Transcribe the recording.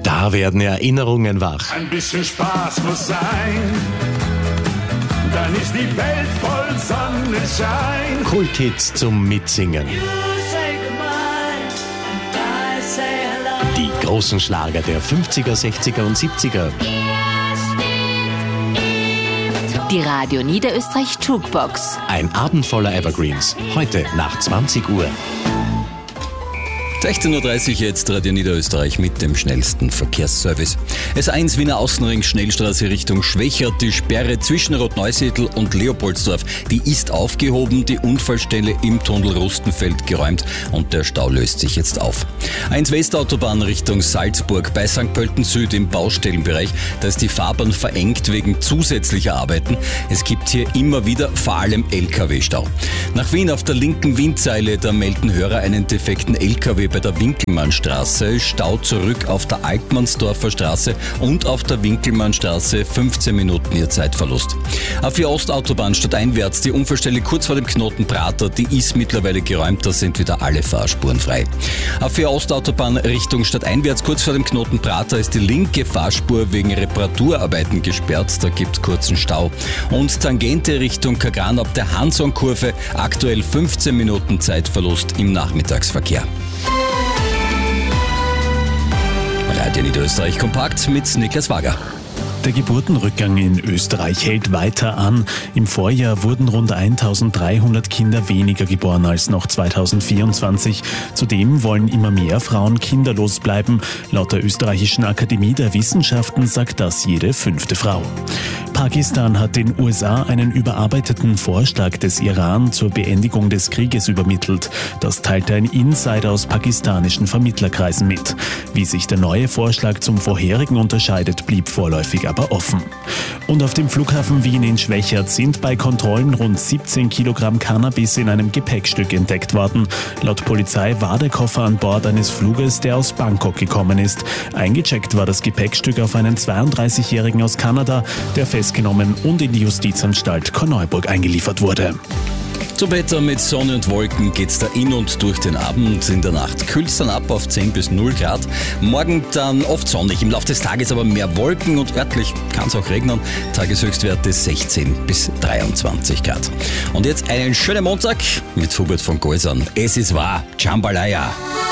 Da werden Erinnerungen wach. Ein bisschen Spaß muss sein, dann ist die Welt voll Sonnenschein. Kulthits zum Mitsingen. Die großen Schlager der 50er, 60er und 70er. Die Radio Niederösterreich Jukebox. Ein Abend voller Evergreens. Heute nach 20 Uhr. 16.30 Uhr jetzt, Radio Niederösterreich mit dem schnellsten Verkehrsservice. S1 Wiener Außenring, Schnellstraße Richtung Schwächert. Die Sperre zwischen Rotneusiedl und Leopoldsdorf, die ist aufgehoben. Die Unfallstelle im Tunnel Rustenfeld geräumt und der Stau löst sich jetzt auf. 1 Westautobahn Richtung Salzburg bei St. Pölten Süd im Baustellenbereich. Da ist die Fahrbahn verengt wegen zusätzlicher Arbeiten. Es gibt hier immer wieder vor allem LKW-Stau. Nach Wien auf der linken Windseile, da melden Hörer einen defekten LKW bei der Winkelmannstraße, Stau zurück auf der Altmannsdorfer Straße und auf der Winkelmannstraße, 15 Minuten ihr Zeitverlust. A4 Ostautobahn stadteinwärts, die Unfallstelle kurz vor dem Knoten Prater, die ist mittlerweile geräumt, da sind wieder alle Fahrspuren frei. A4 Ostautobahn Richtung stadteinwärts, kurz vor dem Knoten Prater ist die linke Fahrspur wegen Reparaturarbeiten gesperrt, da gibt es kurzen Stau. Und Tangente Richtung Kagran ab der Hanson-Kurve, aktuell 15 Minuten Zeitverlust im Nachmittagsverkehr. Radio Niederösterreich kompakt mit Niklas Wager. Der Geburtenrückgang in Österreich hält weiter an. Im Vorjahr wurden rund 1300 Kinder weniger geboren als noch 2024. Zudem wollen immer mehr Frauen kinderlos bleiben. Laut der Österreichischen Akademie der Wissenschaften sagt das jede 5. Frau. Pakistan hat den USA einen überarbeiteten Vorschlag des Iran zur Beendigung des Krieges übermittelt. Das teilte ein Insider aus pakistanischen Vermittlerkreisen mit. Wie sich der neue Vorschlag zum vorherigen unterscheidet, blieb vorläufig aber offen. Und auf dem Flughafen Wien in Schwächert sind bei Kontrollen rund 17 Kilogramm Cannabis in einem Gepäckstück entdeckt worden. Laut Polizei war der Koffer an Bord eines Fluges, der aus Bangkok gekommen ist. Eingecheckt war das Gepäckstück auf einen 32-Jährigen aus Kanada, der festgenommen und in die Justizanstalt Korneuburg eingeliefert wurde. Zum Wetter mit Sonne und Wolken geht's da in und durch den Abend. In der Nacht kühlt's dann ab auf 10 bis 0 Grad. Morgen dann oft sonnig, im Laufe des Tages aber mehr Wolken und örtlich kann es auch regnen. Tageshöchstwerte 16 bis 23 Grad. Und jetzt einen schönen Montag mit Hubert von Geusern. Es ist wahr, Jambalaya.